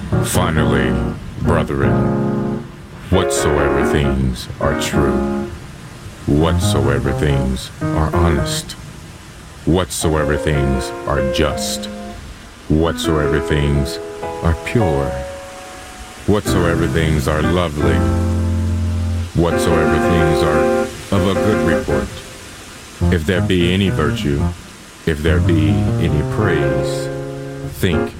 Finally, brethren, whatsoever things are true, whatsoever things are honest, whatsoever things are just, whatsoever things are pure, whatsoever things are lovely, whatsoever things are of a good report, if there be any virtue, if there be any praise, think